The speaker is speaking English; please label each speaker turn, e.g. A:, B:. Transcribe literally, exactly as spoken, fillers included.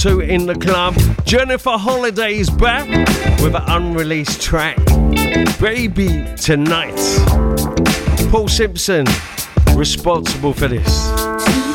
A: Two in the club. Jennifer Holiday's back with an unreleased track, Baby Tonight. Paul Simpson responsible for this.